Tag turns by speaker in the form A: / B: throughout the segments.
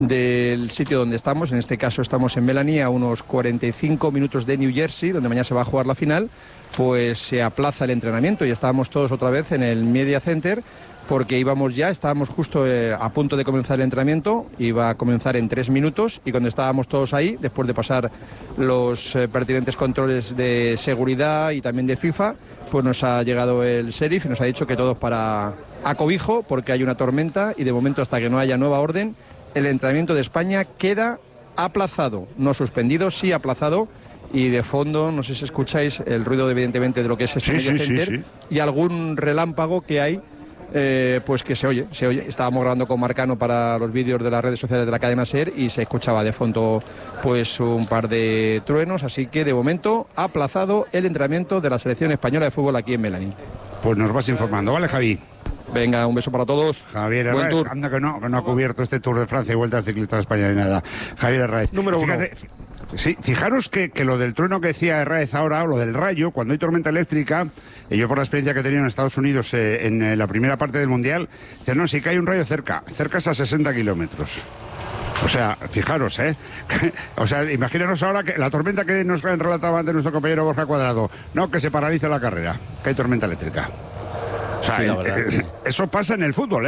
A: del sitio donde estamos. En este caso estamos en Melanie, a unos 45 minutos de New Jersey, donde mañana se va a jugar la final. Pues se aplaza el entrenamiento y estábamos todos otra vez en el Media Center, porque estábamos justo a punto de comenzar el entrenamiento. Iba a comenzar en 3 minutos y cuando estábamos todos ahí, después de pasar los pertinentes controles de seguridad y también de FIFA, pues nos ha llegado el sheriff y nos ha dicho que todos para acobijo, porque hay una tormenta y de momento, hasta que no haya nueva orden, el entrenamiento de España queda aplazado, no suspendido, sí aplazado. Y de fondo, no sé si escucháis el ruido, evidentemente, de lo que es este Media Center, y algún relámpago que hay, pues que se oye. Estábamos grabando con Marcano para los vídeos de las redes sociales de la cadena SER y se escuchaba de fondo pues un par de truenos, así que de momento aplazado el entrenamiento de la selección española de fútbol aquí en Melanie.
B: Pues nos vas informando, ¿vale, Javi?
A: Venga, un beso para todos.
B: Javier Herráez, anda que no ha cubierto este Tour de Francia y Vuelta al Ciclista de España ni nada. Javier Herráez.
C: Número 1.
B: Sí, fijaros que lo del trueno que decía Herráez ahora, o lo del rayo, cuando hay tormenta eléctrica, yo por la experiencia que he tenido en Estados Unidos en la primera parte del Mundial, dicen, no, si cae un rayo cerca es a 60 kilómetros. O sea, fijaros, o sea, imagínanos ahora que la tormenta que nos relataba antes nuestro compañero Borja Cuadrado, no, que se paraliza la carrera, que hay tormenta eléctrica. O sea, sí, eso pasa en el fútbol,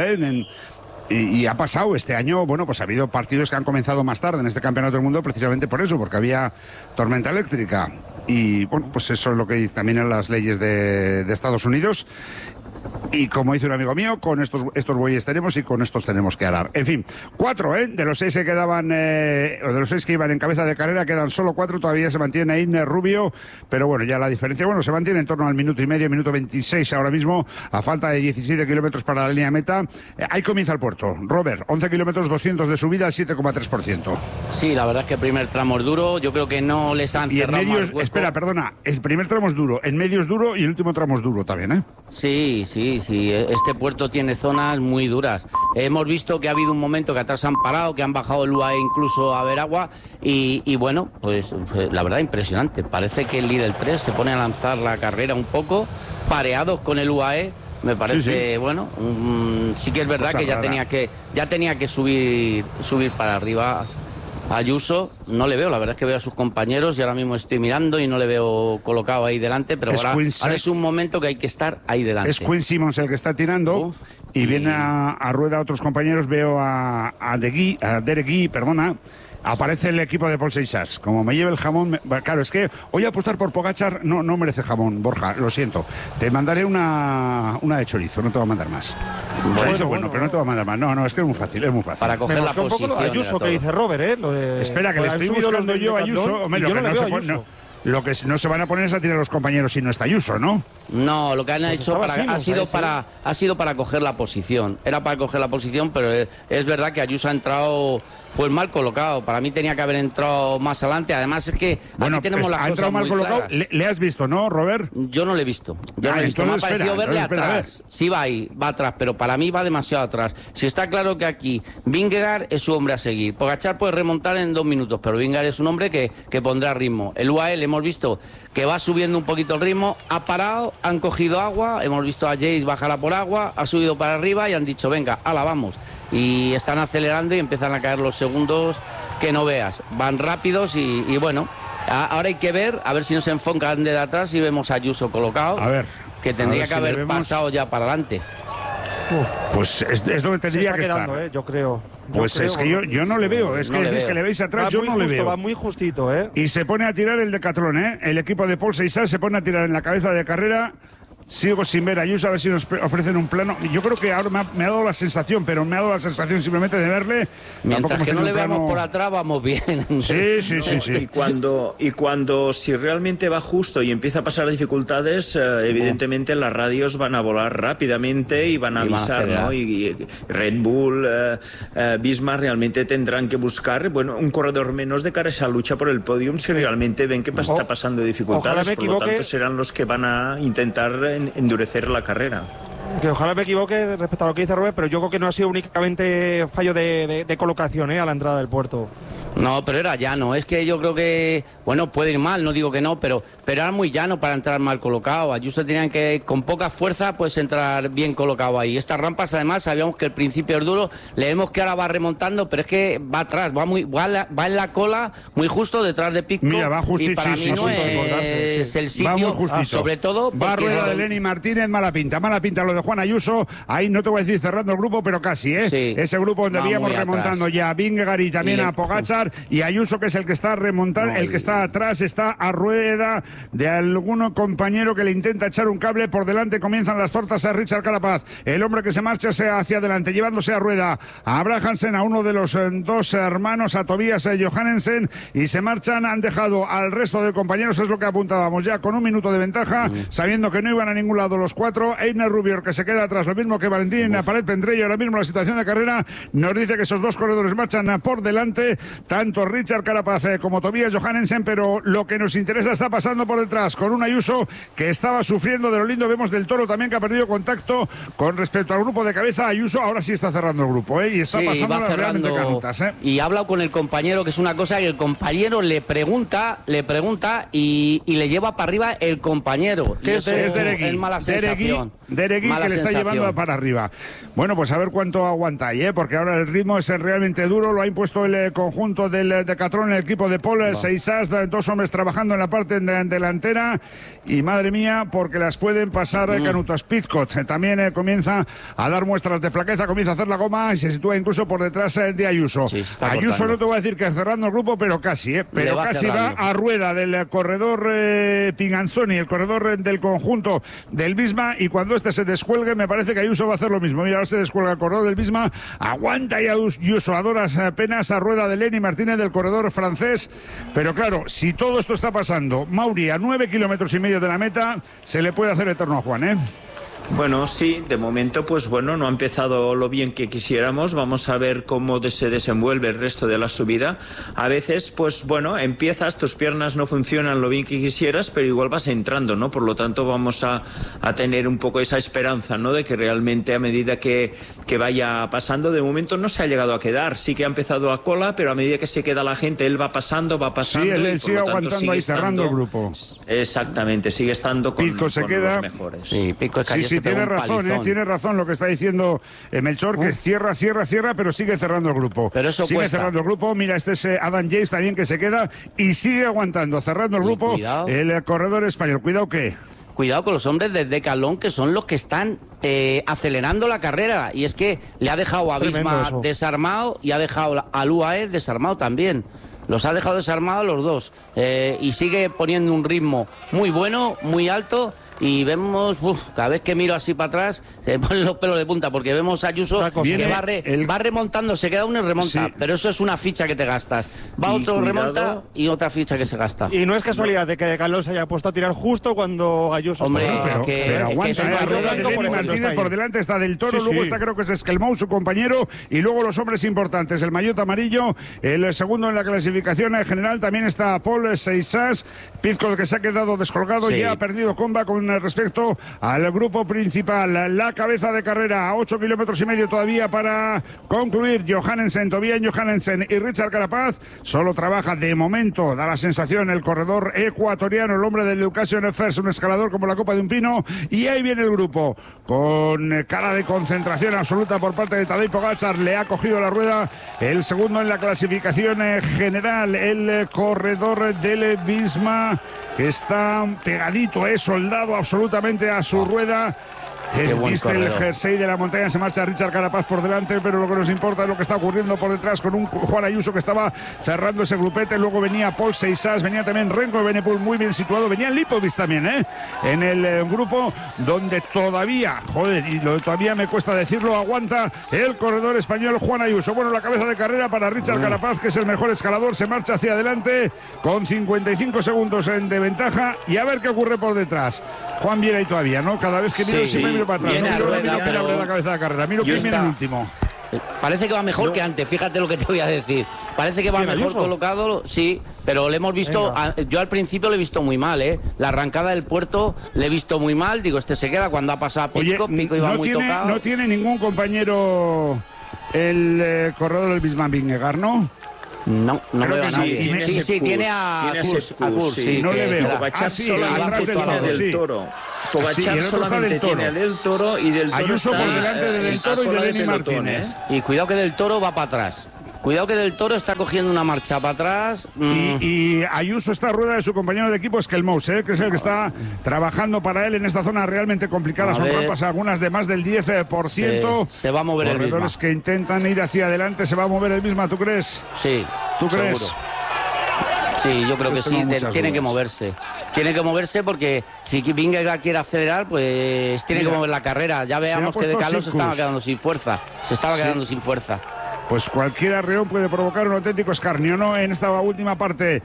B: y ha pasado este año. Bueno, pues ha habido partidos que han comenzado más tarde en este Campeonato del Mundo precisamente por eso, porque había tormenta eléctrica. Y bueno, pues eso es lo que también en las leyes de Estados Unidos. Y como dice un amigo mío, con estos bueyes tenemos y con estos tenemos que arar. En fin, 4, de los 6 que quedaban, o de los 6 que iban en cabeza de carrera, quedan solo 4, todavía se mantiene Iner Rubio, pero bueno, ya la diferencia, se mantiene en torno al minuto y medio, minuto 26 ahora mismo, a falta de 17 kilómetros para la línea meta. Ahí comienza el puerto. Robert, 11 kilómetros, 200 de subida, al 7,3%.
D: Sí, la verdad es que el primer tramo es duro, yo creo que no les han cerrado
B: en medios, espera, perdona, el primer tramo es duro, en medio es duro y el último tramo es duro también,
D: Sí, este puerto tiene zonas muy duras. Hemos visto que ha habido un momento que atrás han parado, que han bajado el UAE incluso a ver agua y bueno, pues la verdad impresionante. Parece que el líder 3 se pone a lanzar la carrera un poco, pareados con el UAE. Me parece, sí que es verdad que ya tenía que subir para arriba. Ayuso no le veo, la verdad es que veo a sus compañeros y ahora mismo estoy mirando y no le veo colocado ahí delante, pero ahora es un momento que hay que estar ahí delante.
B: Es Quinn Simmons el que está tirando y viene a rueda a otros compañeros. Veo a Derek Guy, perdona. Aparece el equipo de Paul Seixas. Como me lleve el jamón... Claro, es que hoy apostar por Pogačar no merece jamón, Borja, lo siento. Te mandaré una de chorizo, no te voy a mandar más. Chorizo bueno, pero no te voy a mandar más. No, es que es muy fácil,
D: Para coger la posición.
C: Un poco lo de Ayuso que dice Robert,
B: Lo de... Espera, que le estoy buscando yo a Ayuso. Hombre, lo que no se van a poner es a tirar a los compañeros si no está Ayuso, ¿no?
D: No, lo que han hecho ha sido para coger la posición. Era para coger la posición, pero es verdad que Ayuso ha entrado pues mal colocado. Para mí tenía que haber entrado más adelante. Además es que aquí tenemos las cosas muy claras.
B: ¿Le has visto, no, Robert?
D: Yo no le he visto. Me ha parecido verle atrás. Sí va atrás, pero para mí va demasiado atrás. Si está claro que aquí Vingegaard es su hombre a seguir. Pogačar puede remontar en 2 minutos, pero Vingegaard es un hombre que pondrá ritmo. El UAE le hemos visto que va subiendo un poquito el ritmo, ha parado, han cogido agua, hemos visto a Jace bajar a por agua, ha subido para arriba y han dicho, venga, ala, vamos. Y están acelerando y empiezan a caer los segundos que no veas. Van rápidos y bueno, ahora hay que ver, a ver si nos enfocan de atrás y vemos a Ayuso colocado, que tendría que haber pasado ya para adelante.
B: Pues es donde tendría que estar.
C: Yo creo.
B: Pues es que yo no le veo. Es que decís que le veis atrás, yo no le veo.
C: Va muy justito,
B: Y se pone a tirar el Decathlon, El equipo de Paul Seixas se pone a tirar en la cabeza de carrera. Sigo sin ver a Ayuso, a ver si nos ofrecen un plano. Yo creo que ahora me ha dado la sensación, pero me ha dado la sensación simplemente de verle.
D: Mientras que no le veamos por atrás, vamos bien.
B: Sí.
E: Y cuando si realmente va justo y empieza a pasar dificultades, evidentemente las radios van a volar rápidamente y van a avisar, ¿no? Y Red Bull, Bismarck realmente tendrán que buscar, un corredor menos de cara a esa lucha por el podium si realmente ven que está pasando dificultades. Por lo tanto, serán los que van a intentar endurecer la carrera.
C: Que ojalá me equivoque respecto a lo que dice Robert, pero yo creo que no ha sido únicamente fallo de colocación a la entrada del puerto.
D: No, pero era llano. Es que yo creo que, bueno, puede ir mal, no digo que no, pero era muy llano para entrar mal colocado. Ayuso tenían que, con poca fuerza, pues entrar bien colocado ahí. Estas rampas, además, sabíamos que el principio es duro. Le vemos que ahora va remontando, pero es que va atrás, va en la cola, muy justo detrás de Pizco.
B: Mira, va justito,
D: y para mí no es el sitio, sobre todo porque...
B: Va rueda de Lenny Martínez, mala pinta lo de Juan Ayuso. Ahí no te voy a decir cerrando el grupo, pero casi, ¿eh? Sí. Ese grupo donde veíamos remontando ya a Vingegaard y también a Pogačar, y Ayuso, que es el que está remontando, el que está atrás, está a rueda de algún compañero que le intenta echar un cable por delante. Comienzan las tortas a Richard Carapaz, el hombre que se marcha hacia adelante, llevándose a rueda a Brad Hansen, a uno de los dos hermanos, a Tobias Johannesen, y se marchan. Han dejado al resto de compañeros, es lo que apuntábamos, ya con un minuto de ventaja, sabiendo que no iban a ningún lado los cuatro. Einer Rubier, que se queda atrás, lo mismo que Valentín Paret Pendrell. Ahora mismo la situación de carrera nos dice que esos dos corredores marchan por delante, tanto Richard Carapaz como Tobias Johannesen, pero lo que nos interesa está pasando por detrás, con un Ayuso que estaba sufriendo de lo lindo. Vemos del Toro también, que ha perdido contacto con respecto al grupo de cabeza. Ayuso ahora sí está cerrando el grupo, y está pasando las realmente canutas,
D: y ha hablado con el compañero, que es una cosa que el compañero le pregunta y le lleva para arriba el compañero,
B: que es Deregui,
D: es mala sensación.
B: Deregui, que le está llevando para arriba. Bueno, pues a ver cuánto aguanta ahí, porque ahora el ritmo es realmente duro. Lo ha impuesto el conjunto del Decathlon, el equipo de Paul Seissas, dos hombres trabajando en la parte delantera, y madre mía, porque las pueden pasar canutas. Pizcot también comienza a dar muestras de flaqueza, comienza a hacer la goma y se sitúa incluso por detrás de Ayuso. Sí, Ayuso no te voy a decir que cerrando el grupo, pero casi, pero casi va a rueda del corredor Pinganzoni, el corredor del conjunto del Visma, y cuando este se descuelgue me parece que Ayuso va a hacer lo mismo. Mira, ahora se descuelga el corredor del Visma, aguanta y Ayuso a duras penas a rueda de Lenny Martínez, del corredor francés. Pero claro, si todo esto está pasando, Mauri, a 9,5 kilómetros de la meta, se le puede hacer eterno a Juan,
E: Bueno, sí, de momento, pues bueno, no ha empezado lo bien que quisiéramos. Vamos a ver cómo se desenvuelve el resto de la subida. A veces, pues bueno, empiezas, tus piernas no funcionan lo bien que quisieras, pero igual vas entrando, ¿no? Por lo tanto, vamos a tener un poco esa esperanza, ¿no? De que realmente a medida que vaya pasando, de momento no se ha llegado a quedar. Sí que ha empezado a cola, pero a medida que se queda la gente, él va pasando. Sí,
B: él sigue aguantando ahí, cerrando el grupo.
E: Exactamente, sigue estando con
B: los
E: mejores.
D: Sí, Pizco es
B: Sí, tiene razón lo que está diciendo Melchor, que cierra, pero sigue cerrando el grupo.
D: Pero eso
B: sigue
D: cuesta.
B: Cerrando el grupo. Mira, este es Adam Yates también, que se queda y sigue aguantando, cerrando el grupo. Cuidado. El corredor español. Cuidado
D: con los hombres del Decathlon, que son los que están acelerando la carrera. Y es que le ha dejado a Visma desarmado y ha dejado al UAE desarmado también. Los ha dejado desarmados los dos. Y sigue poniendo un ritmo muy bueno, muy alto. Y vemos, cada vez que miro así para atrás, se ponen los pelos de punta, porque vemos a Ayuso que va remontando, se queda uno y remonta, pero eso es una ficha que te gastas. Va otro, remonta, y otra ficha que se gasta.
C: Y no es casualidad de que Carlos se haya puesto a tirar justo cuando Ayuso
B: está... Pero aguanta, la rueda de Lenny Martínez por delante está del Toro, luego está, creo que es Esquelmou, su compañero, y luego los hombres importantes, el maillot amarillo, el segundo en la clasificación general, también está Paul Seissas, Pizcot, que se ha quedado descolgado, ya ha perdido comba con respecto al grupo principal. La cabeza de carrera a 8,5 kilómetros todavía para concluir. Tobias Johannesen y Richard Carapaz. Solo trabaja de momento, da la sensación, el corredor ecuatoriano, el hombre del Education First, un escalador como la copa de un pino. Y ahí viene el grupo con cara de concentración absoluta por parte de Tadej Pogačar. Le ha cogido la rueda el segundo en la clasificación general, el corredor del Visma, que está pegadito, soldado absolutamente a su rueda. Viste el jersey de la montaña, se marcha Richard Carapaz por delante, pero lo que nos importa es lo que está ocurriendo por detrás con un Juan Ayuso que estaba cerrando ese grupete. Luego venía Paul Seissas, venía también Renko Evenepoel muy bien situado, venía Lipovic también, en el grupo, donde todavía, todavía me cuesta decirlo, aguanta el corredor español Juan Ayuso. Bueno, la cabeza de carrera para Richard Carapaz, que es el mejor escalador, se marcha hacia adelante con 55 segundos de ventaja, y a ver qué ocurre por detrás. Juan viene ahí todavía, ¿no? Cada vez que miro, siempre miro para atrás. Miro la cabeza de carrera, miro quién viene el último.
D: Parece que va mejor que antes, fíjate lo que te voy a decir. Parece que va mejor colocado, sí, pero le hemos visto, yo al principio le he visto muy mal, La arrancada del puerto le he visto muy mal, digo, se queda cuando ha pasado a Pizco iba muy tocado.
B: No tiene ningún compañero el corredor del Visma Vingegaard, ¿no?
D: No veo a nadie. Sí, tiene a Kurs, sí.
B: No le veo.
E: Pogačar solamente tiene del Toro. Pogačar solamente tiene a Del Toro y Del Toro
B: Ayuso por delante de Del Toro y de Lenny Martínez.
D: Y cuidado que Del Toro va para atrás. Cuidado que Del Toro está cogiendo una marcha para atrás.
B: Y Ayuso está a rueda de su compañero de equipo, Skelmous, que es el que está trabajando para él en esta zona realmente complicada. Son rampas algunas de más del 10%.
D: Se va a mover el mismo.
B: Corredores que intentan ir hacia adelante, se va a mover el mismo, ¿tú crees?
D: Sí.
B: ¿Tú crees?
D: Seguro. Sí, yo creo que sí, tiene que moverse. Tiene que moverse porque si Vingegaard quiere acelerar, pues tiene que mover la carrera. Ya veamos que De Carlos se estaba quedando sin fuerza. quedando sin fuerza.
B: Pues cualquier arreón puede provocar un auténtico escarnio, ¿no? En esta última parte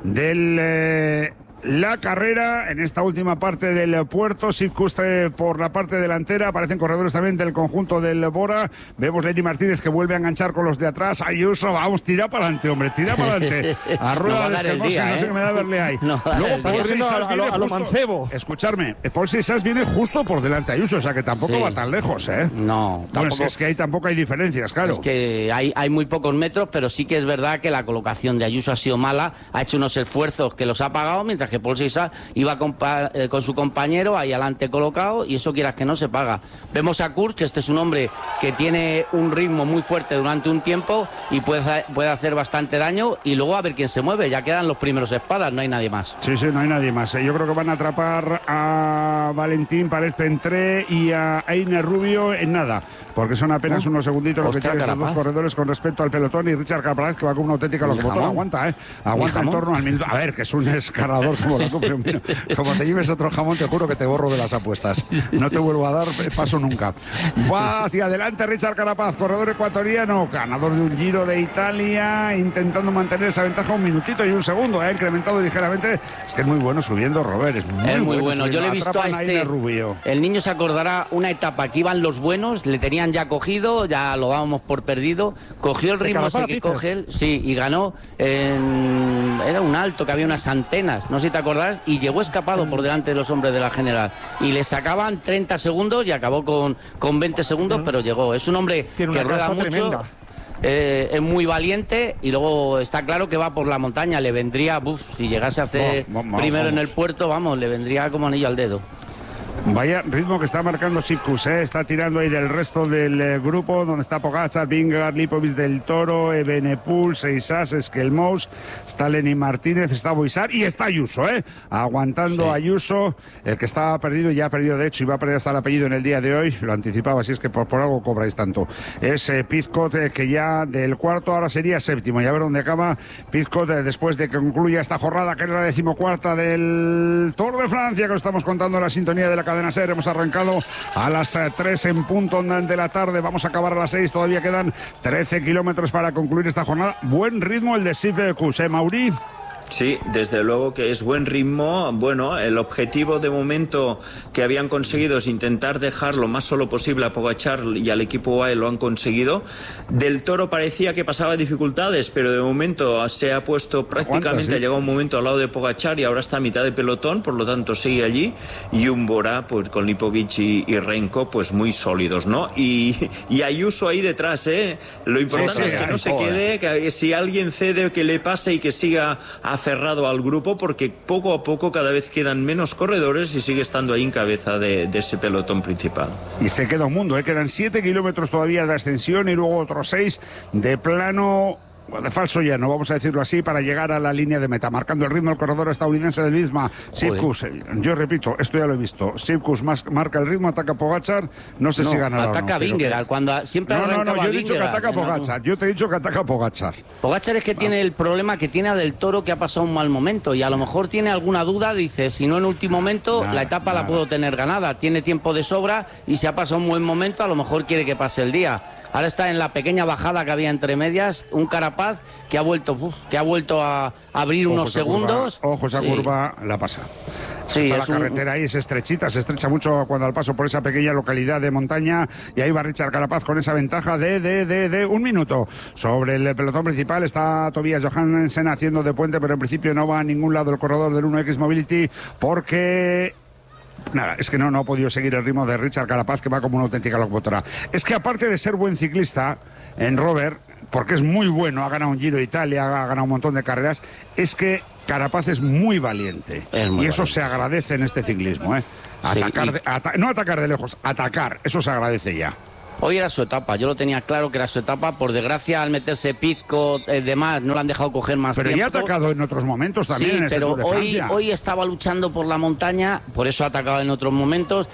B: del la carrera, en esta última parte del puerto, Sipkus por la parte delantera, aparecen corredores también del conjunto del Bora, vemos Lenny Martínez que vuelve a enganchar con los de atrás, Ayuso, vamos, tira para adelante, hombre, tira para adelante, a rueda de Skelmous, que no sé qué me da verle ahí. Luego Paul Sisas viene
C: a lo mancebo.
B: Escucharme, Paul Sisas viene justo por delante de Ayuso, o sea que tampoco va tan lejos, ¿eh?
D: No,
B: bueno, es que tampoco hay diferencias, claro.
D: Es que hay muy pocos metros, pero sí que es verdad que la colocación de Ayuso ha sido mala, ha hecho unos esfuerzos que los ha pagado, mientras que Paul Sisas iba con su compañero ahí adelante colocado, y eso quieras que no se paga. Vemos a Kurs, que este es un hombre que tiene un ritmo muy fuerte durante un tiempo y puede hacer bastante daño, y luego a ver quién se mueve, ya quedan los primeros espadas, no hay nadie más.
B: Sí, no hay nadie más. Yo creo que van a atrapar a Valentín Párez-Pentré y a Einer Rubio en nada, porque son apenas unos segunditos lo que tienen estos dos corredores con respecto al pelotón, y Richard Carapaz, que va con una auténtica locomotora, aguanta en torno al minuto. A ver, que es un escalador como la cumbre. Como te lleves otro jamón, te juro que te borro de las apuestas. No te vuelvo a dar paso nunca. Va hacia adelante Richard Carapaz, corredor ecuatoriano, ganador de un Giro de Italia, intentando mantener esa ventaja 1 minutito y 1 segundo. Ha incrementado ligeramente. Es que es muy bueno subiendo, Robert. Es muy bueno.
D: Yo le he visto a este. El niño se acordará una etapa que iban los buenos, le tenían ya cogido, ya lo dábamos por perdido. Cogió el ritmo ese que coge él, sí, y ganó. Era un alto que había unas antenas, no sé si te acordás, y llegó escapado por delante de los hombres de la general, y le sacaban 30 segundos y acabó con 20 segundos, pero llegó. Es un hombre que rueda mucho, es muy valiente, y luego está claro que va por la montaña. Le vendría, si llegase a hacer primero en el puerto, le vendría como anillo al dedo.
B: Vaya ritmo que está marcando Sipkus, está tirando ahí del resto del grupo, donde está Pogačar, Vingegaard, Lipovic, Del Toro, Evenepoel, Sisas, Skelmous, está Lenny Martínez, está Boisar y está Ayuso, aguantando a Ayuso, el que estaba perdido, ya ha perdido de hecho, y va a perder hasta el apellido en el día de hoy, lo anticipaba, así es que por algo cobráis tanto. Es Pizcot, que ya del cuarto ahora sería séptimo, y a ver dónde acaba Pizcot después de que concluya esta jornada, que es la 14ª del Tour de Francia, que os estamos contando en la sintonía de la cadena SER. Hemos arrancado a las 3 en punto de la tarde, vamos a acabar a las 6, todavía quedan 13 kilómetros para concluir esta jornada. Buen ritmo el de Sipkus, Mauri.
E: Sí, desde luego que es buen ritmo. Bueno, el objetivo de momento que habían conseguido es intentar dejar lo más solo posible a Pogačar y al equipo UAE, lo han conseguido. Del Toro parecía que pasaba dificultades, pero de momento se ha puesto prácticamente, ha llegado un momento al lado de Pogačar y ahora está a mitad de pelotón, por lo tanto sigue allí. Y un Bora, pues con Lipovic y Renko, pues muy sólidos, ¿no? Y Ayuso ahí detrás, Lo importante es que no se quede, que si alguien cede, que le pase y que siga cerrado al grupo, porque poco a poco cada vez quedan menos corredores y sigue estando ahí en cabeza de ese pelotón principal.
B: Y se queda un mundo, quedan 7 kilómetros todavía de ascensión y luego otros 6 de plano, de falso llano, vamos a decirlo así, para llegar a la línea de meta, marcando el ritmo el corredor estadounidense del Visma, Sipkus. Yo repito, esto ya lo he visto, Sipkus marca el ritmo, ataca a Pogačar, no sé si ganará
D: ataca a Vingegaard, cuando siempre
B: yo he dicho que ataca a Pogačar, yo te he dicho que ataca a Pogačar.
D: Pogačar es que tiene el problema que tiene a Del Toro, que ha pasado un mal momento, y a lo mejor tiene alguna duda, dice, si no en último momento, la etapa la puedo tener ganada, tiene tiempo de sobra, y si ha pasado un buen momento, a lo mejor quiere que pase el día. Ahora está en la pequeña bajada que había entre medias, un Carapaz que ha vuelto a abrir unos segundos.
B: Ojo, esa curva la pasa. Sí, está la carretera ahí, es estrechita, se estrecha mucho cuando al paso por esa pequeña localidad de montaña, y ahí va Richard Carapaz con esa ventaja de 1 minuto. Sobre el pelotón principal está Tobias Johansen haciendo de puente, pero en principio no va a ningún lado el corredor del 1X Mobility, porque nada, es que no ha podido seguir el ritmo de Richard Carapaz, que va como una auténtica locomotora. Es que aparte de ser buen ciclista, en Robert, porque es muy bueno, ha ganado un Giro de Italia, ha ganado un montón de carreras, es que Carapaz es muy valiente. Y eso se agradece en este ciclismo, ¿eh? No atacar de lejos, atacar, eso se agradece ya.
D: Hoy era su etapa, yo lo tenía claro que era su etapa. Por desgracia, al meterse Pizco, demás, no le han dejado coger más tiempo.
B: Pero ya ha atacado en otros momentos también.
D: Sí,
B: en este
D: pero
B: Tour de Francia.
D: hoy estaba luchando por la montaña, por eso ha atacado en otros momentos.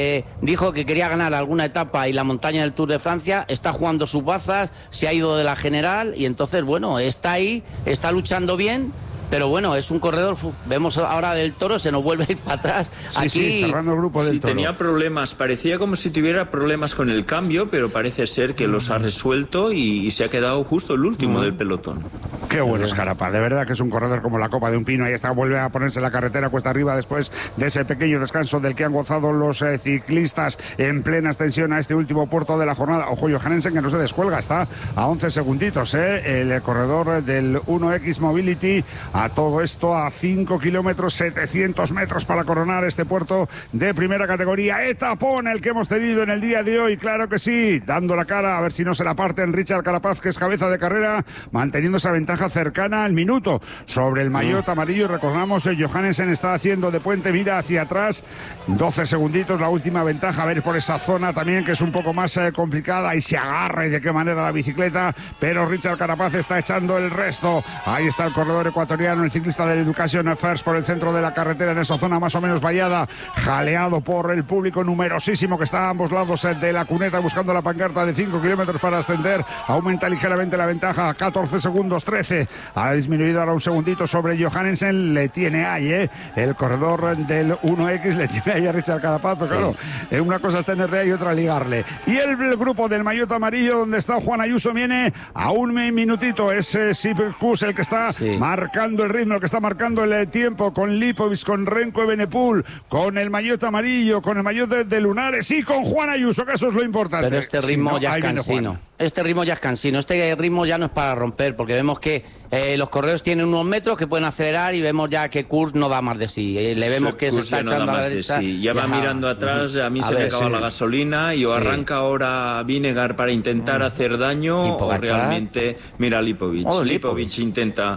D: Dijo que quería ganar alguna etapa y la montaña del Tour de Francia. Está jugando sus bazas, se ha ido de la general y entonces, bueno, está ahí, está luchando bien. Pero bueno, es un corredor, vemos ahora del Toro, se nos vuelve a ir para atrás.
B: Sí, cerrando el grupo del Toro.
E: Tenía problemas, parecía como si tuviera problemas con el cambio, pero parece ser que los ha resuelto y se ha quedado justo el último del pelotón.
B: Qué bueno es Carapaz, de verdad que es un corredor como la copa de un pino. Ahí está, vuelve a ponerse la carretera cuesta arriba después de ese pequeño descanso del que han gozado los ciclistas en plena extensión a este último puerto de la jornada. Ojo, Johannesen, que no se descuelga, está a 11 segunditos, el corredor del 1X Mobility. A todo esto a 5 kilómetros, 700 metros para coronar este puerto de primera categoría. Etapón el que hemos tenido en el día de hoy, claro que sí, dando la cara a ver si no se la parten Richard Carapaz, que es cabeza de carrera, manteniendo esa ventaja cercana al minuto sobre el maillot amarillo. Recordamos, Johannesen está haciendo de puente, mira hacia atrás, 12 segunditos la última ventaja. A ver por esa zona también, que es un poco más complicada, y se agarra y de qué manera la bicicleta, pero Richard Carapaz está echando el resto. Ahí está el corredor ecuatoriano, el ciclista del Education First, por el centro de la carretera, en esa zona más o menos vallada, jaleado por el público numerosísimo que está a ambos lados de la cuneta buscando la pancarta de 5 kilómetros para ascender. Aumenta ligeramente la ventaja a 14 segundos, 13. Ha disminuido ahora un segundito sobre Johannesen. Le tiene ahí, el corredor del 1X, le tiene ahí a Richard Carapaz, pero claro, una cosa es tenerle ahí y otra ligarle. Y el grupo del maillot amarillo, donde está Juan Ayuso, viene a un minutito. Es Sipkus el que está marcando el ritmo, el que está marcando el tiempo, con Lipovic, con Renko Evenepoel, con el maillot amarillo, con el maillot de Lunares y con Juan Ayuso, que eso es lo importante.
D: Pero este ritmo ya es cansino. Este ritmo ya es cansino. Este ritmo ya no es para romper, porque vemos que los corredores tienen unos metros que pueden acelerar y vemos ya que Kurs no da más de sí. Le vemos que se está echando a la derecha.
E: Ya va mirando atrás, a mí se me acaba la gasolina y o arranca ahora Vinegar para intentar hacer daño o realmente mira Lipovic. Lipovic intenta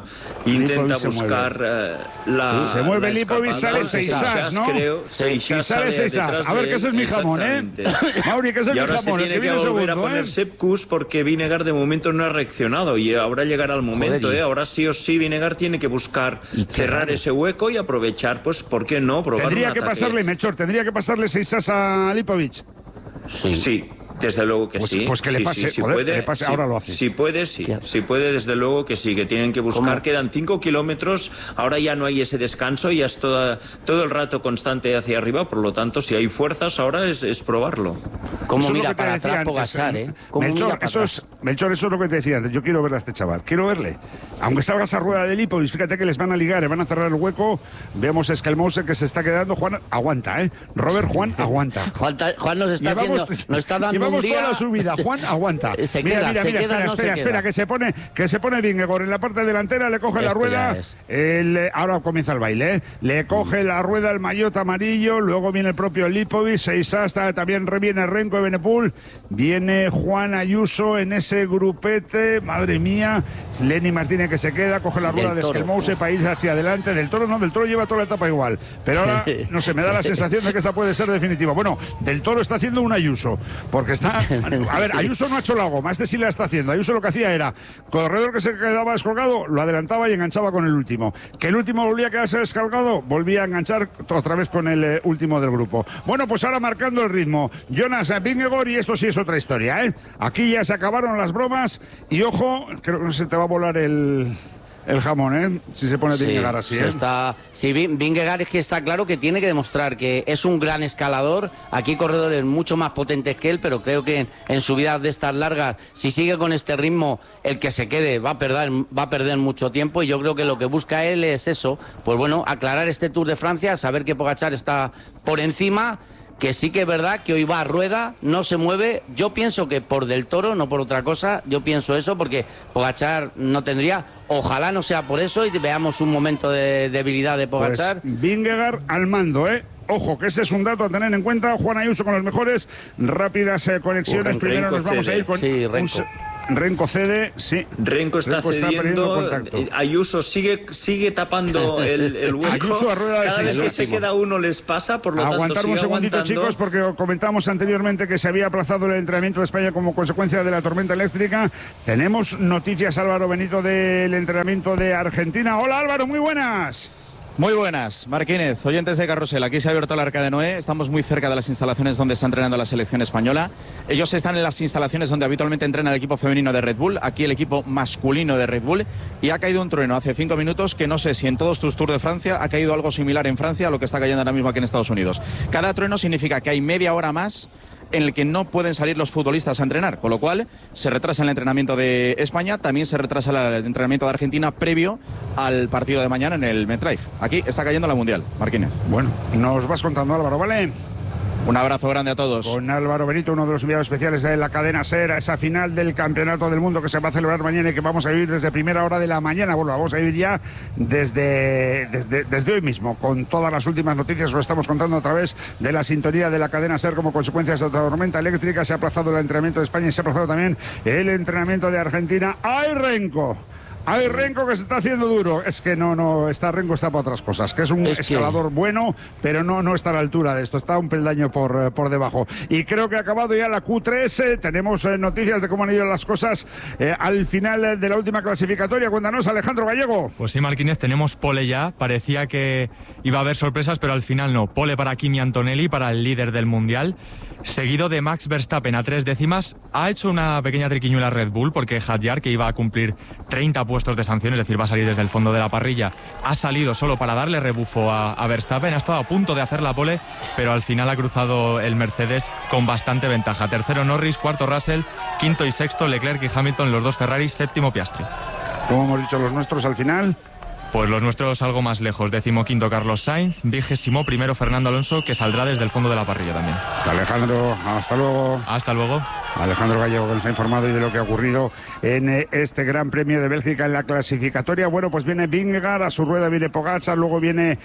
E: buscar la...
B: Se mueve Lipovic, sale Seixas, ¿no? Seixas sale Seixas. A ver, que ese es mi jamón, Mauri, que ese es mi jamón.
E: Y ahora se tiene que volver a poner Sepkus porque Vinegar de momento no ha reaccionado y ahora llegará el momento, Ahora sí o sí Vinegar tiene que buscar cerrar ese hueco y aprovechar, pues, ¿por qué no? Probar
B: tendría
E: un
B: que
E: ataque.
B: Pasarle, Melchor, tendría que pasarle Seixas a Lipovic.
E: Sí. Desde luego que sí.
B: Pues que le pase,
E: si
B: joder,
E: puede,
B: que le pase, ahora lo hace.
E: Si puede, sí. Si puede, desde luego que sí, que tienen que buscar. ¿Cómo? Quedan 5 kilómetros, ahora ya no hay ese descanso, ya es todo el rato constante hacia arriba, por lo tanto, si hay fuerzas, ahora es probarlo.
D: ¿Cómo mira para atrás Pogačar,
B: Melchor, eso es lo que te decía antes. Yo quiero verle a este chaval, quiero verle. Aunque salga esa rueda de Lipovic, fíjate que les van a ligar, les van a cerrar el hueco. Vemos a Skelmose que se está quedando. Juan, aguanta, Robert, Juan, aguanta.
D: Juan nos está haciendo, nos está dando
B: un día... toda la subida. Juan, aguanta. Espera, que se pone Vingegaard en la parte delantera, le coge la rueda. Ahora comienza el baile, Le coge la rueda el maillot amarillo, luego viene el propio Lipovic, Seixas, también viene Renko Evenepoel, viene Juan Ayuso en ese grupete, madre mía, Lenny Martínez que se queda, coge la rueda de Skelmose para ir hacia adelante. Del Toro lleva toda la etapa igual, pero ahora, no sé, me da la sensación de que esta puede ser definitiva. Bueno, Del Toro está haciendo un Ayuso, porque está... A ver, Ayuso no ha hecho la goma, este sí la está haciendo. Ayuso lo que hacía era, corredor que se quedaba descolgado, lo adelantaba y enganchaba con el último. Que el último volvía a quedarse descolgado, volvía a enganchar otra vez con el último del grupo. Bueno, pues ahora marcando el ritmo, Jonas Vingegaard, y esto sí es otra historia, Aquí ya se acabaron las bromas y ojo, creo que no se te va a volar el jamón, si se pone Vingegaard así,
D: Sí, Vingegaard es que está claro que tiene que demostrar que es un gran escalador. Aquí hay corredores mucho más potentes que él, pero creo que en subidas de estas largas, si sigue con este ritmo, el que se quede va a perder mucho tiempo, y yo creo que lo que busca él es eso, pues bueno, aclarar este Tour de Francia, saber que Pogačar está por encima, que sí que es verdad que hoy va a rueda, no se mueve. Yo pienso que por Del Toro, no por otra cosa. Yo pienso eso porque Pogačar no tendría. Ojalá no sea por eso y veamos un momento de debilidad de Pogačar.
B: Pues Vingegaard al mando, Ojo, que ese es un dato a tener en cuenta. Juan Ayuso con los mejores rápidas conexiones. Primero nos vamos a ir con Renko cede, sí.
E: Renko está cediendo. Ayuso sigue tapando el hueco.
B: Ayuso a rueda de
E: Cada vez que se queda uno les pasa, por lo
B: Aguantar
E: tanto
B: un segundito, chicos, porque comentamos anteriormente que se había aplazado el entrenamiento de España como consecuencia de la tormenta eléctrica. Tenemos noticias, Álvaro Benito, del entrenamiento de Argentina. Hola, Álvaro, muy buenas.
F: Muy buenas, Marquínez, oyentes de Carrusel. Aquí se ha abierto el Arca de Noé. Estamos muy cerca de las instalaciones donde está entrenando la selección española. Ellos están en las instalaciones donde habitualmente entrena el equipo femenino de Red Bull, aquí el equipo masculino de Red Bull. Y ha caído un trueno hace 5 minutos que no sé si en todos tus Tours de Francia ha caído algo similar en Francia a lo que está cayendo ahora mismo aquí en Estados Unidos. Cada trueno significa que hay media hora más en el que no pueden salir los futbolistas a entrenar, con lo cual se retrasa el entrenamiento de España, también se retrasa el entrenamiento de Argentina previo al partido de mañana en el MetLife. Aquí está cayendo la Mundial, Marquínez.
B: Bueno, nos vas contando, Álvaro, ¿vale?
F: Un abrazo grande a todos.
B: Con Álvaro Benito, uno de los enviados especiales de la cadena SER, a esa final del Campeonato del Mundo que se va a celebrar mañana y que vamos a vivir desde primera hora de la mañana. Bueno, vamos a vivir ya desde hoy mismo, con todas las últimas noticias. Lo estamos contando a través de la sintonía de la cadena SER como consecuencia de esta tormenta eléctrica. Se ha aplazado el entrenamiento de España y se ha aplazado también el entrenamiento de Argentina. ¡Ay, Renko! Hay Renko que se está haciendo duro. Es que no, Renko está para otras cosas. Que es un escalador bueno, pero no está a la altura de esto. Está un peldaño por debajo. Y creo que ha acabado ya la Q3. Tenemos noticias de cómo han ido las cosas al final de la última clasificatoria. Cuéntanos, Alejandro Gallego.
G: Pues sí, Marquínez, tenemos pole ya. Parecía que iba a haber sorpresas, pero al final no. Pole para Kimi Antonelli, para el líder del Mundial. Seguido de Max Verstappen a 3 décimas. Ha hecho una pequeña triquiñuela Red Bull porque Hadjar, que iba a cumplir 30 puestos de sanción, es decir, va a salir desde el fondo de la parrilla, ha salido solo para darle rebufo a Verstappen. Ha estado a punto de hacer la pole, pero al final ha cruzado el Mercedes con bastante ventaja. Tercero Norris, cuarto Russell, quinto y sexto Leclerc y Hamilton, los dos Ferraris, séptimo Piastri.
B: ¿Cómo hemos dicho los nuestros al final?
G: Pues los nuestros algo más lejos. 15º Carlos Sainz, 21º Fernando Alonso, que saldrá desde el fondo de la parrilla también.
B: Alejandro, hasta luego.
G: Hasta luego.
B: Alejandro Gallego, que nos ha informado hoy de lo que ha ocurrido en este Gran Premio de Bélgica en la clasificatoria. Bueno, pues viene Vingegaard, a su rueda viene Pogačar, luego viene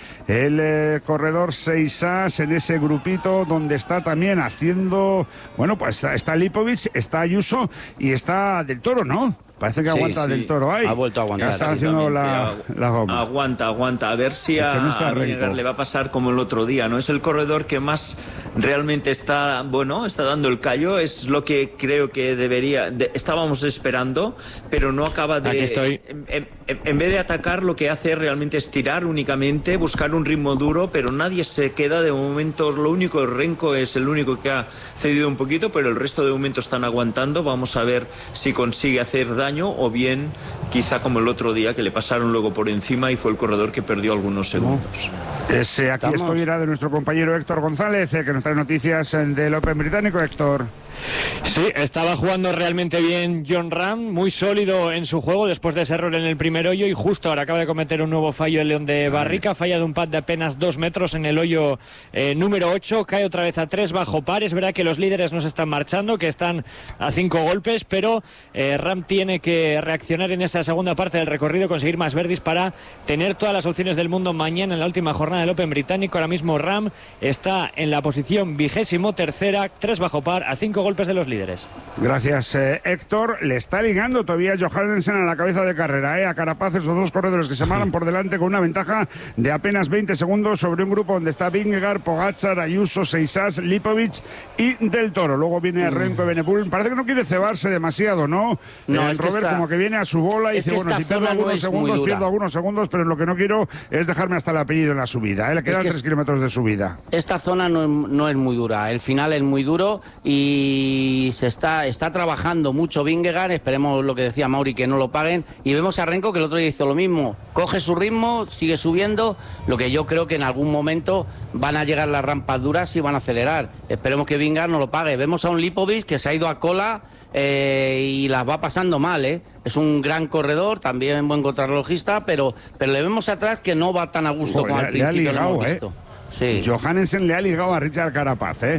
B: el corredor Seisas en ese grupito donde está también haciendo... Bueno, pues está Lipovic, está Ayuso y está Del Toro, ¿no? Parece que aguanta Del Toro ahí.
D: Ha vuelto a aguantar.
B: Está haciendo la goma.
E: Aguanta. A ver si a Vingegaard le va a pasar como el otro día, ¿no? Es el corredor que más realmente está dando el callo. Es lo que creo que estábamos esperando, pero no acaba de...
H: Aquí estoy.
E: En vez de atacar, lo que hace realmente es tirar únicamente, buscar un ritmo duro, pero nadie se queda de momento. Lo único, Renko es el único que ha cedido un poquito, pero el resto de momento están aguantando. Vamos a ver si consigue hacer daño o bien quizá como el otro día que le pasaron luego por encima y fue el corredor que perdió algunos segundos.
B: Aquí estoy de nuestro compañero Héctor González, que nos trae noticias del Open británico. Héctor.
H: Sí, estaba jugando realmente bien Jon Rahm, muy sólido en su juego después de ese error en el primer hoyo y justo ahora acaba de cometer un nuevo fallo el León de Barrica, falla de un pad de apenas 2 metros en el hoyo número 8, cae otra vez a 3 bajo par. Es verdad que los líderes no se están marchando, que están a 5 golpes, pero Rahm tiene que reaccionar en esa segunda parte del recorrido, conseguir más verdis para tener todas las opciones del mundo mañana en la última jornada del Open británico. Ahora mismo Rahm está en la posición 23ª, 3 bajo par, a 5 golpes de los líderes.
B: Gracias, Héctor. Le está ligando todavía Johannesen a la cabeza de carrera, a Carapaz, esos dos corredores que se marcan por delante con una ventaja de apenas 20 segundos sobre un grupo donde está Vingegaard, Pogačar, Ayuso, Seisas, Lipovic y Del Toro. Luego viene Renko y Benepul. Parece que no quiere cebarse demasiado, ¿no? Robert como que viene a su bola y dice, bueno, si pierdo algunos segundos, pierdo algunos segundos, pero lo que no quiero es dejarme hasta el apellido en la subida. Le quedan 3 kilómetros de subida.
D: Esta zona no es muy dura. El final es muy duro y se está trabajando mucho Vingegaard. Esperemos lo que decía Mauri, que no lo paguen. Y vemos a Renko, que el otro día hizo lo mismo. Coge su ritmo, sigue subiendo. Lo que yo creo que en algún momento van a llegar las rampas duras y van a acelerar. Esperemos que Vingegaard no lo pague. Vemos a un Lipovic que se ha ido a cola y las va pasando mal, Es un gran corredor, también buen contrarrelojista, pero le vemos atrás que no va tan a gusto como al principio lo hemos visto. Sí.
B: Johannesen le ha ligado a Richard Carapaz,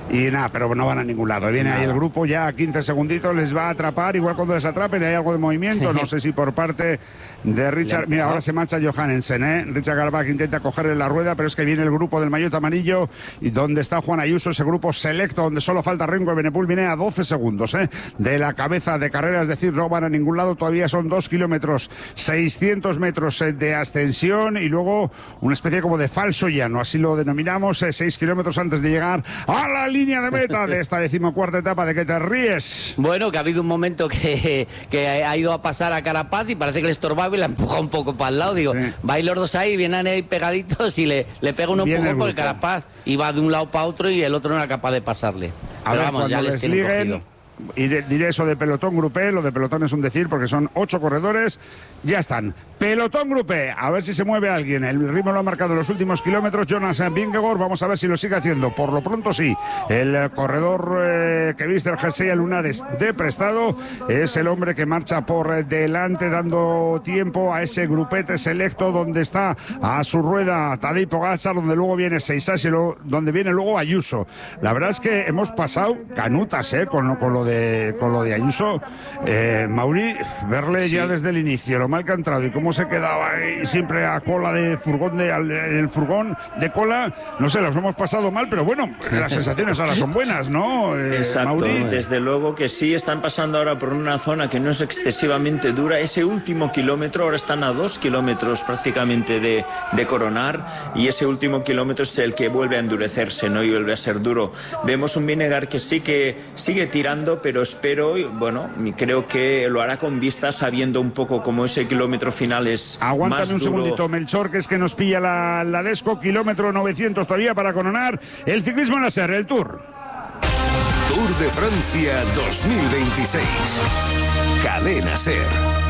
B: y nada, pero no van a ningún lado. Viene ahí el grupo ya a 15 segunditos, les va a atrapar, igual cuando les atrapen hay algo de movimiento, no sé si por parte de Richard. Mira, ahora se marcha Johannesen, Richard Carapaz intenta cogerle la rueda, pero es que viene el grupo del maillot amarillo y donde está Juan Ayuso, ese grupo selecto donde solo falta Renko Evenepoel, viene a 12 segundos de la cabeza de carrera, es decir, no van a ningún lado, todavía son 2 kilómetros, 600 metros de ascensión y luego una especie como de falso llano, así lo denominamos, 6 kilómetros antes de llegar a la línea de meta de esta 14ª etapa. ¿De qué te ríes?
D: Bueno, que ha habido un momento que ha ido a pasar a Carapaz y parece que le estorbaba y la empuja un poco para el lado. Digo, vais los dos ahí, vienen ahí pegaditos y le pega un empujón por el Carapaz y va de un lado para otro y el otro no era capaz de pasarle. Pero vamos, ya les tienen cogido.
B: Y diré eso de pelotón grupé, lo de pelotón es un decir porque son 8 corredores, ya están. Pelotón grupé, a ver si se mueve alguien. El ritmo lo ha marcado en los últimos kilómetros Jonas Vingegaard, vamos a ver si lo sigue haciendo. Por lo pronto sí, el corredor que viste el jersey lunares de prestado es el hombre que marcha por delante dando tiempo a ese grupete selecto donde está a su rueda Tadej Pogačar, donde luego viene Seisas y donde viene luego Ayuso. La verdad es que hemos pasado canutas con lo de Ayuso, Mauri, verle ya desde el inicio, lo mal que ha entrado y cómo se quedaba ahí siempre a cola de furgón, el furgón de cola, no sé, los hemos pasado mal, pero bueno, las sensaciones ahora son buenas, ¿no?
E: Exacto,
B: Mauri.
E: Desde luego que sí, están pasando ahora por una zona que no es excesivamente dura, ese último kilómetro, ahora están a 2 kilómetros prácticamente de coronar y ese último kilómetro es el que vuelve a endurecerse, ¿no? Y vuelve a ser duro. Vemos un Vingegaard que sí que sigue tirando, pero espero, bueno, creo que lo hará con vista, sabiendo un poco cómo ese kilómetro final es
B: Aguántame
E: más
B: un
E: duro.
B: segundito, Melchor, que es que nos pilla la Desco, kilómetro 900 todavía para coronar el ciclismo en la SER, el Tour.
I: Tour de Francia 2026. Cadena SER.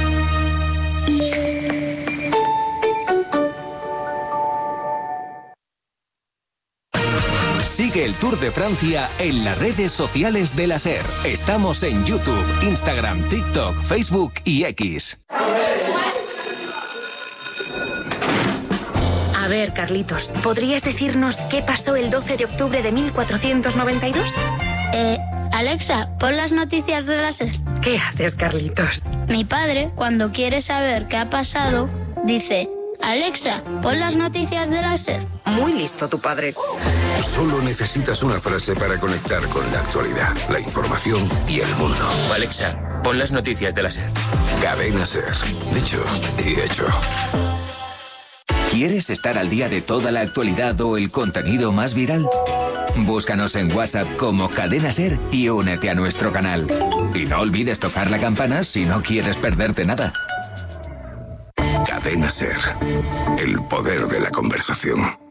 I: Sigue el Tour de Francia en las redes sociales de la SER. Estamos en YouTube, Instagram, TikTok, Facebook y X.
J: A ver, Carlitos, ¿podrías decirnos qué pasó el 12 de octubre de 1492?
K: Alexa, pon las noticias de la SER.
J: ¿Qué haces, Carlitos?
K: Mi padre, cuando quiere saber qué ha pasado, dice: Alexa, pon las noticias de la SER.
J: Muy listo tu padre.
I: Solo necesitas una frase para conectar con la actualidad, la información y el mundo.
L: Alexa, pon las noticias de la SER.
I: Cadena SER. Dicho y hecho. ¿Quieres estar al día de toda la actualidad o el contenido más viral? Búscanos en WhatsApp como Cadena SER y únete a nuestro canal. Y no olvides tocar la campana si no quieres perderte nada. Cadena SER. El poder de la conversación.